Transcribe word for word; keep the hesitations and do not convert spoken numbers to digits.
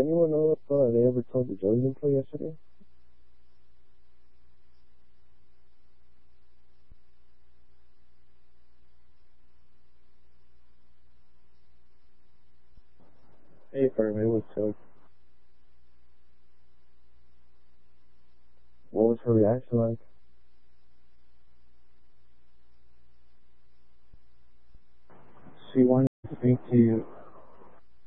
anyone know if uh, they ever told the Joe's employee yesterday? Hey, Fermi, what's up? What was her reaction like? She wanted to speak to you